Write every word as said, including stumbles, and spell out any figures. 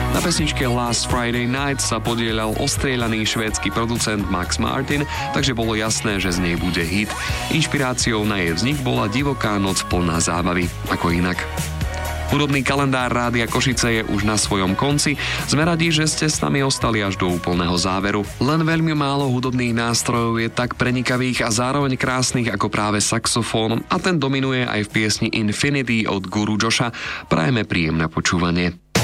Na pesničke Last Friday Night sa podieľal ostrieľaný švédsky producent Max Martin, takže bolo jasné, že z nej bude hit. Inšpiráciou na jej vznik bola divoká noc plná zábavy, ako inak. Hudobný kalendár Rádia Košice je už na svojom konci. Sme radi, že ste s nami ostali až do úplného záveru. Len veľmi málo hudobných nástrojov je tak prenikavých a zároveň krásnych ako práve saxofón a ten dominuje aj v piesni Infinity od Guru Josha. Prajeme príjemné počúvanie.